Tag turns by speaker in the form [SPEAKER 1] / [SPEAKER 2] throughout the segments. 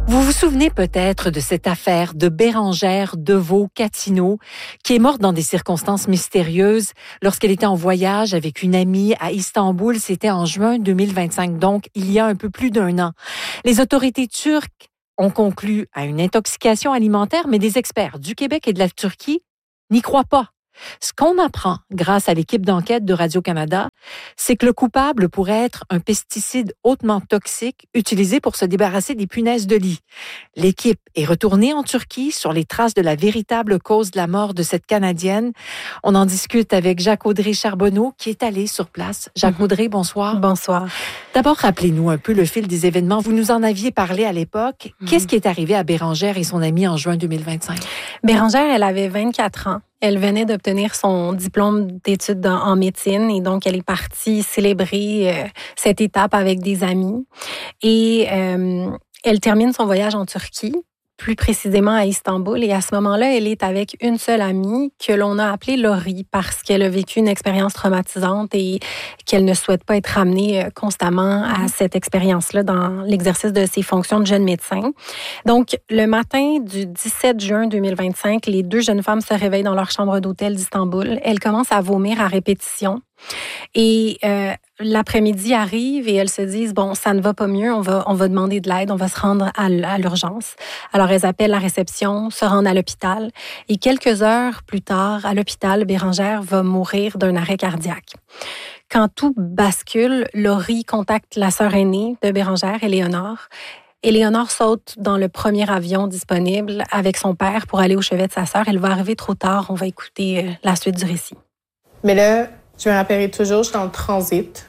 [SPEAKER 1] Vous vous souvenez peut-être de cette affaire de Bérengère Deveau-Cattineau qui est morte dans des circonstances mystérieuses lorsqu'elle était en voyage avec une amie à Istanbul. C'était en juin 2025, donc il y a un peu plus d'un an. Les autorités turques ont conclu à une intoxication alimentaire, mais des experts du Québec et de la Turquie n'y croient pas. Ce qu'on apprend grâce à l'équipe d'enquête de Radio-Canada, c'est que le coupable pourrait être un pesticide hautement toxique utilisé pour se débarrasser des punaises de lit. L'équipe est retournée en Turquie sur les traces de la véritable cause de la mort de cette Canadienne. On en discute avec Jacques-Audrey Charbonneau qui est allé sur place. Jacques-Audrey, bonsoir.
[SPEAKER 2] Bonsoir.
[SPEAKER 1] D'abord, rappelez-nous un peu le fil des événements. Vous nous en aviez parlé à l'époque. Qu'est-ce qui est arrivé à Bérengère et son amie en juin 2025?
[SPEAKER 2] Bérengère, elle avait 24 ans. Elle venait d'obtenir son diplôme d'études en médecine et donc elle est partie célébrer cette étape avec des amis. Et elle termine son voyage en Turquie, plus précisément à Istanbul. Et à ce moment-là, elle est avec une seule amie que l'on a appelée Laurie parce qu'elle a vécu une expérience traumatisante et qu'elle ne souhaite pas être ramenée constamment à cette expérience-là dans l'exercice de ses fonctions de jeune médecin. Donc, le matin du 17 juin 2025, les deux jeunes femmes se réveillent dans leur chambre d'hôtel d'Istanbul. Elles commencent à vomir à répétition. Et l'après-midi arrive et elles se disent, bon, ça ne va pas mieux, on va demander de l'aide, on va se rendre à l'urgence. Alors, elles appellent la réception, se rendent à l'hôpital. Et quelques heures plus tard, à l'hôpital, Bérengère va mourir d'un arrêt cardiaque. Quand tout bascule, Laurie contacte la sœur aînée de Bérengère, Éléonore. Éléonore saute dans le premier avion disponible avec son père pour aller au chevet de sa sœur. Elle va arriver trop tard. On va écouter la suite du récit.
[SPEAKER 3] Mais là, je me rappellerai toujours, j'étais en transit.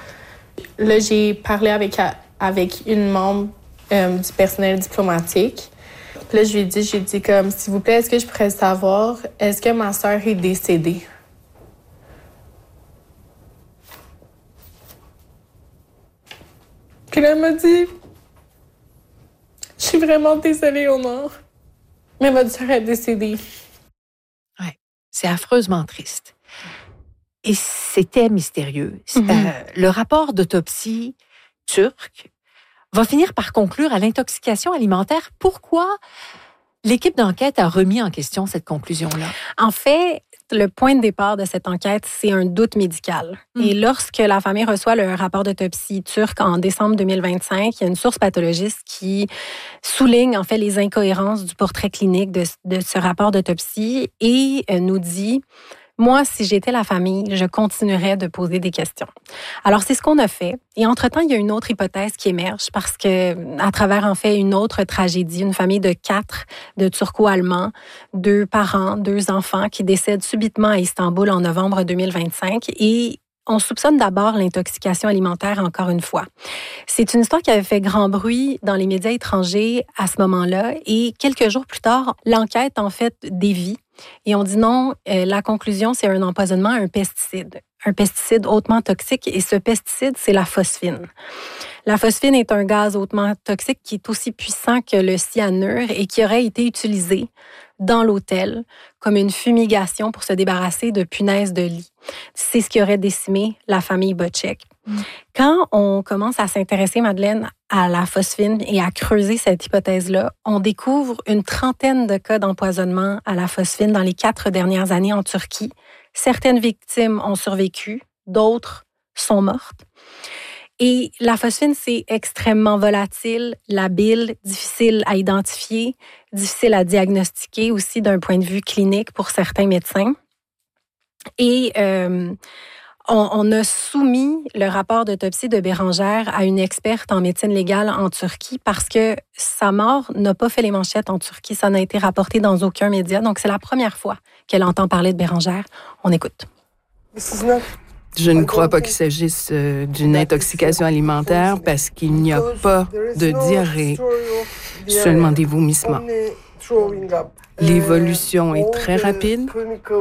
[SPEAKER 3] Là, j'ai parlé avec une membre du personnel diplomatique. Puis là, j'ai dit comme, s'il vous plaît, est-ce que je pourrais savoir, est-ce que ma sœur est décédée? Puis là, elle m'a dit, je suis vraiment désolée, Honor, mais votre sœur est décédée.
[SPEAKER 1] Oui, c'est affreusement triste. Et c'était mystérieux. Le rapport d'autopsie turc va finir par conclure à l'intoxication alimentaire. Pourquoi l'équipe d'enquête a remis en question cette conclusion-là?
[SPEAKER 2] En fait, le point de départ de cette enquête, c'est un doute médical. Et lorsque la famille reçoit le rapport d'autopsie turc en décembre 2025, il y a une source pathologiste qui souligne en fait les incohérences du portrait clinique de ce rapport d'autopsie et nous dit: moi, si j'étais la famille, je continuerais de poser des questions. Alors, c'est ce qu'on a fait. Et entre-temps, il y a une autre hypothèse qui émerge parce que, à travers, en fait, une autre tragédie, une famille de 4 de Turco-Allemands, 2 parents, 2 enfants qui décèdent subitement à Istanbul en novembre 2025 et on soupçonne d'abord l'intoxication alimentaire, encore une fois. C'est une histoire qui avait fait grand bruit dans les médias étrangers à ce moment-là et quelques jours plus tard, l'enquête, en fait, dévie. Et on dit non, la conclusion, c'est un empoisonnement à un pesticide hautement toxique. Et ce pesticide, c'est la phosphine. La phosphine est un gaz hautement toxique qui est aussi puissant que le cyanure et qui aurait été utilisé dans l'hôtel comme une fumigation pour se débarrasser de punaises de lit. C'est ce qui aurait décimé la famille Bocek. Quand on commence à s'intéresser, Madeleine, à la phosphine et à creuser cette hypothèse-là, on découvre une trentaine de cas d'empoisonnement à la phosphine dans les 4 dernières années en Turquie. Certaines victimes ont survécu, d'autres sont mortes. Et la phosphine, c'est extrêmement volatile, labile, difficile à identifier, difficile à diagnostiquer aussi d'un point de vue clinique pour certains médecins. Et on a soumis le rapport d'autopsie de Bérengère à une experte en médecine légale en Turquie parce que sa mort n'a pas fait les manchettes en Turquie. Ça n'a été rapporté dans aucun média. Donc, c'est la première fois qu'elle entend parler de Bérengère. On écoute.
[SPEAKER 4] Je ne crois pas qu'il s'agisse d'une intoxication alimentaire parce qu'il n'y a pas de diarrhée, seulement des vomissements. L'évolution est très rapide.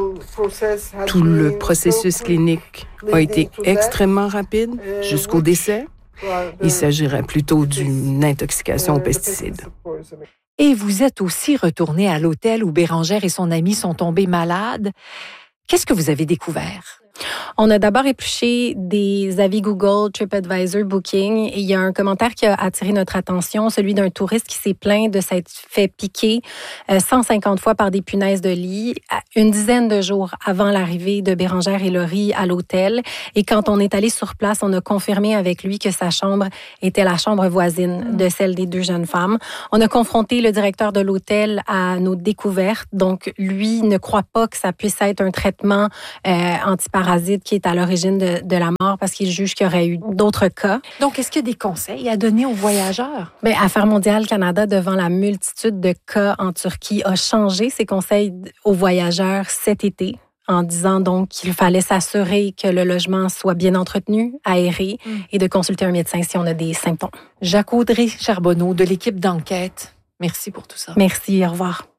[SPEAKER 4] Tout le processus clinique a été extrêmement rapide jusqu'au décès. Il s'agirait plutôt d'une intoxication aux pesticides.
[SPEAKER 1] Et vous êtes aussi retourné à l'hôtel où Bérengère et son amie sont tombés malades. Qu'est-ce que vous avez découvert?
[SPEAKER 2] On a d'abord épluché des avis Google, TripAdvisor, Booking, et il y a un commentaire qui a attiré notre attention, celui d'un touriste qui s'est plaint de s'être fait piquer 150 fois par des punaises de lit une dizaine de jours avant l'arrivée de Bérengère et Laurie à l'hôtel. Et quand on est allé sur place, on a confirmé avec lui que sa chambre était la chambre voisine de celle des deux jeunes femmes. On a confronté le directeur de l'hôtel à nos découvertes. Donc, lui ne croit pas que ça puisse être un traitement antiparasite qui est à l'origine de la mort parce qu'il juge qu'il y aurait eu d'autres cas.
[SPEAKER 1] Donc, est-ce qu'il y a des conseils à donner aux voyageurs?
[SPEAKER 2] Bien, Affaires mondiales Canada, devant la multitude de cas en Turquie, a changé ses conseils aux voyageurs cet été en disant donc qu'il fallait s'assurer que le logement soit bien entretenu, aéré et de consulter un médecin si on a des symptômes.
[SPEAKER 1] Jacques Audrey-Charbonneau de l'équipe d'enquête. Merci pour tout ça.
[SPEAKER 2] Merci, au revoir.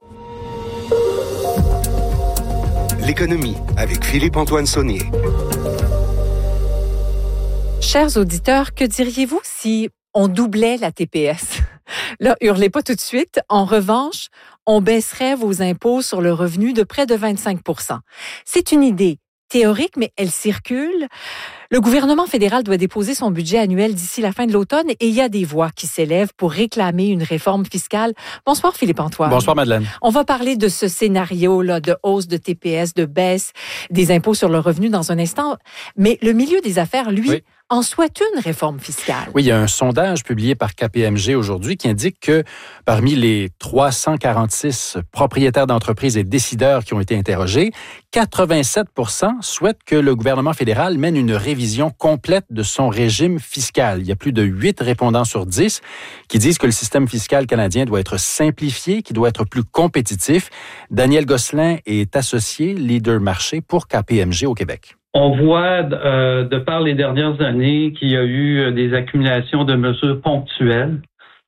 [SPEAKER 5] L'économie avec Philippe-Antoine Saunier.
[SPEAKER 1] Chers auditeurs, que diriez-vous si on doublait la TPS? Là, hurlez pas tout de suite. En revanche, on baisserait vos impôts sur le revenu de près de 25 %. C'est une idée théorique, mais elle circule. Le gouvernement fédéral doit déposer son budget annuel d'ici la fin de l'automne et il y a des voix qui s'élèvent pour réclamer une réforme fiscale. Bonsoir Philippe-Antoine.
[SPEAKER 6] Bonsoir Madeleine.
[SPEAKER 1] On va parler de ce scénario-là de hausse de TPS, de baisse des impôts sur le revenu dans un instant. Mais le milieu des affaires, lui, en souhaite une réforme fiscale.
[SPEAKER 6] Oui, il y a un sondage publié par KPMG aujourd'hui qui indique que parmi les 346 propriétaires d'entreprises et décideurs qui ont été interrogés, 87 % souhaitent que le gouvernement fédéral mène une révision complète de son régime fiscal. Il y a plus de 8 répondants sur 10 qui disent que le système fiscal canadien doit être simplifié, qu'il doit être plus compétitif. Daniel Gosselin est associé leader marché pour KPMG au Québec.
[SPEAKER 7] On voit, de par les dernières années, qu'il y a eu des accumulations de mesures ponctuelles,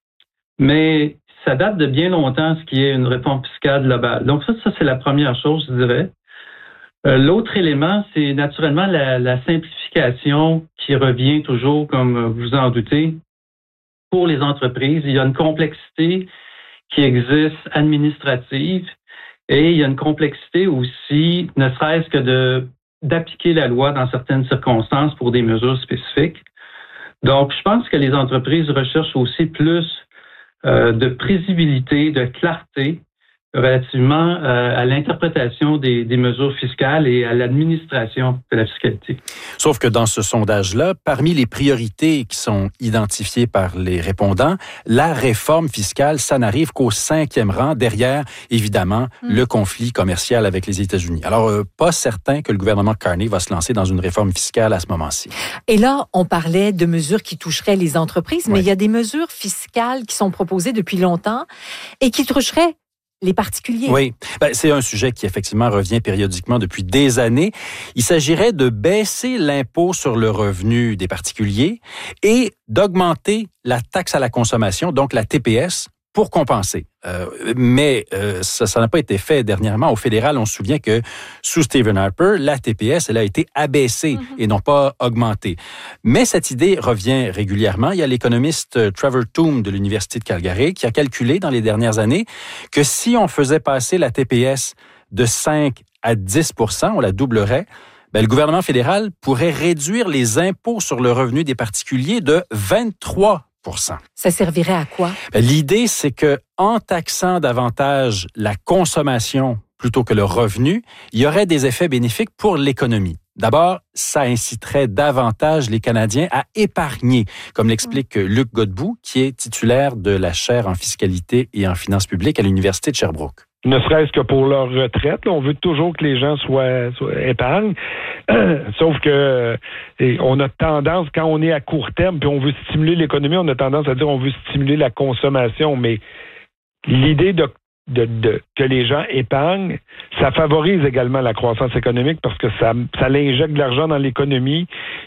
[SPEAKER 7] mais ça date de bien longtemps, ce qui est une réforme fiscale globale. Donc ça c'est la première chose, je dirais. L'autre élément, c'est naturellement la simplification qui revient toujours, comme vous en doutez, pour les entreprises. Il y a une complexité qui existe administrative et il y a une complexité aussi, ne serait-ce que d'appliquer la loi dans certaines circonstances pour des mesures spécifiques. Donc, je pense que les entreprises recherchent aussi plus de prévisibilité, de clarté relativement à l'interprétation des mesures fiscales et à l'administration de la fiscalité.
[SPEAKER 6] Sauf que dans ce sondage-là, parmi les priorités qui sont identifiées par les répondants, la réforme fiscale, ça n'arrive qu'au 5e rang, derrière, évidemment, le conflit commercial avec les États-Unis. Alors, pas certain que le gouvernement Carney va se lancer dans une réforme fiscale à ce moment-ci.
[SPEAKER 1] Et là, on parlait de mesures qui toucheraient les entreprises, mais il y a des mesures fiscales qui sont proposées depuis longtemps et qui toucheraient les particuliers.
[SPEAKER 6] Oui, c'est un sujet qui effectivement revient périodiquement depuis des années. Il s'agirait de baisser l'impôt sur le revenu des particuliers et d'augmenter la taxe à la consommation, donc la TPS, pour compenser. Mais ça n'a pas été fait dernièrement. Au fédéral, on se souvient que sous Stephen Harper, la TPS, elle a été abaissée et non pas augmentée. Mais cette idée revient régulièrement. Il y a l'économiste Trevor Tombe de l'Université de Calgary qui a calculé dans les dernières années que si on faisait passer la TPS de 5 à 10 %, on la doublerait, le gouvernement fédéral pourrait réduire les impôts sur le revenu des particuliers de 23 %.
[SPEAKER 1] Ça servirait à quoi?
[SPEAKER 6] L'idée, c'est que en taxant davantage la consommation plutôt que le revenu, il y aurait des effets bénéfiques pour l'économie. D'abord, ça inciterait davantage les Canadiens à épargner, comme l'explique Luc Godbout, qui est titulaire de la chaire en fiscalité et en finances publiques à l'Université de Sherbrooke.
[SPEAKER 8] Ne serait-ce que pour leur retraite. Là, on veut toujours que les gens soient épargnent. Sauf que on a tendance, quand on est à court terme, puis on veut stimuler l'économie, on a tendance à dire on veut stimuler la consommation. Mais l'idée que les gens épargnent, ça favorise également la croissance économique parce que ça injecte de l'argent dans l'économie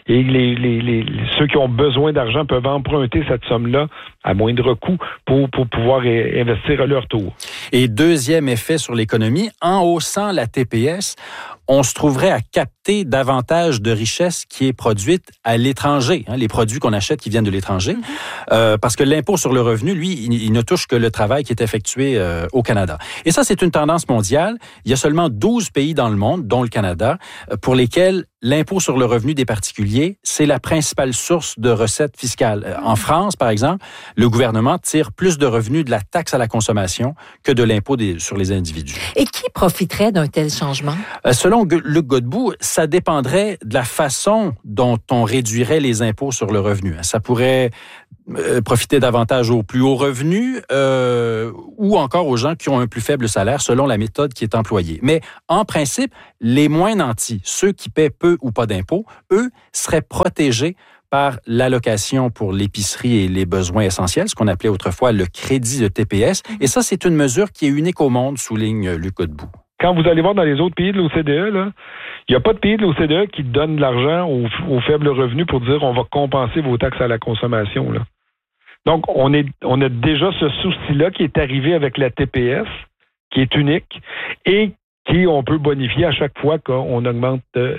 [SPEAKER 8] et ceux qui ont besoin d'argent peuvent emprunter cette somme-là à moindre coût pour pouvoir investir à leur tour. Et
[SPEAKER 6] deuxième effet sur l'économie, en haussant la TPS, on se trouverait à capter profiter davantage de richesse qui est produite à l'étranger, les produits qu'on achète qui viennent de l'étranger, parce que l'impôt sur le revenu, lui, il ne touche que le travail qui est effectué au Canada. Et ça, c'est une tendance mondiale. Il y a seulement 12 pays dans le monde, dont le Canada, pour lesquels l'impôt sur le revenu des particuliers, c'est la principale source de recettes fiscales. En France, par exemple, le gouvernement tire plus de revenus de la taxe à la consommation que de l'impôt sur les individus.
[SPEAKER 1] Et qui profiterait d'un tel changement?
[SPEAKER 6] Selon Luc Godbout, ça dépendrait de la façon dont on réduirait les impôts sur le revenu. Ça pourrait profiter davantage aux plus hauts revenus ou encore aux gens qui ont un plus faible salaire selon la méthode qui est employée. Mais en principe, les moins nantis, ceux qui paient peu ou pas d'impôts, eux, seraient protégés par l'allocation pour l'épicerie et les besoins essentiels, ce qu'on appelait autrefois le crédit de TPS. Et ça, c'est une mesure qui est unique au monde, souligne Luc Godbout.
[SPEAKER 8] Quand vous allez voir dans les autres pays de l'OCDE, là, il n'y a pas de pays de l'OCDE qui donne de l'argent aux faibles revenus pour dire on va compenser vos taxes à la consommation, là. Donc, on a déjà ce souci-là qui est arrivé avec la TPS, qui est unique, et qui on peut bonifier à chaque fois qu'on augmente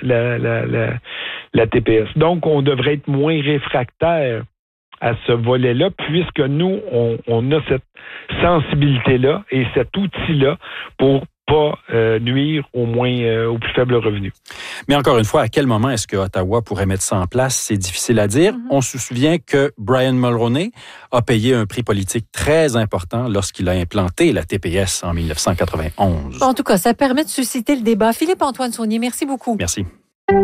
[SPEAKER 8] la TPS. Donc, on devrait être moins réfractaire à ce volet-là, puisque nous, on a cette sensibilité-là et cet outil-là pour pas nuire aux plus faibles revenus.
[SPEAKER 6] Mais encore une fois, à quel moment est-ce que Ottawa pourrait mettre ça en place? C'est difficile à dire. On se souvient que Brian Mulroney a payé un prix politique très important lorsqu'il a implanté la TPS en 1991.
[SPEAKER 1] En tout cas, ça permet de susciter le débat. Philippe-Antoine Saunier, merci beaucoup.
[SPEAKER 6] Merci.